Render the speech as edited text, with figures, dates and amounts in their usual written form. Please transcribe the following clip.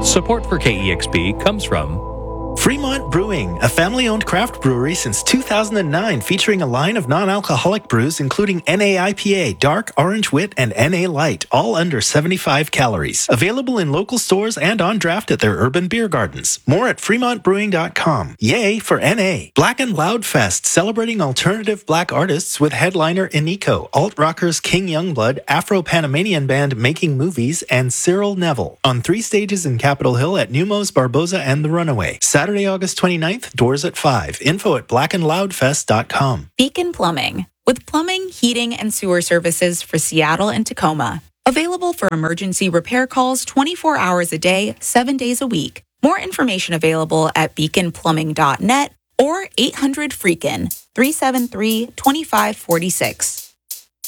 Support for KEXP comes from Fremont Brewing, a family-owned craft brewery since 2009 featuring a line of non-alcoholic brews including NA IPA, Dark, Orange Wit, and NA Light, all under 75 calories. Available in local stores and on draft at their urban beer gardens. More at fremontbrewing.com. Yay for NA. Black and Loud Fest, celebrating alternative black artists with headliner Iniko, alt-rockers King Youngblood, Afro-Panamanian band Making Movies, and Cyril Neville. On 3 stages in Capitol Hill at Numos, Barboza, and The Runaway. Saturday, August 29th, doors at 5. Info at blackandloudfest.com. Beacon Plumbing, with plumbing, heating, and sewer services for Seattle and Tacoma. Available for emergency repair calls 24 hours a day, 7 days a week. More information available at beaconplumbing.net or 800-FREAKIN, 373-2546.